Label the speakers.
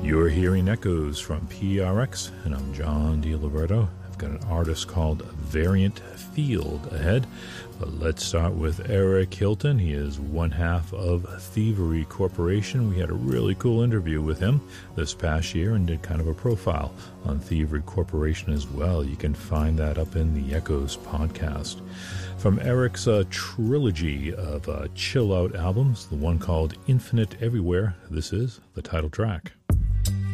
Speaker 1: You're hearing echoes from PRX, and I'm John DiLiberto. I've got an artist called Variant Field ahead, but let's start with Eric Hilton. He is one half of Thievery Corporation. We had a really cool interview with him this past year and did kind of a profile on Thievery Corporation as well. You can find that up in the Echoes podcast. From Eric's trilogy of chill-out albums, the one called Infinite Everywhere, this is the title track.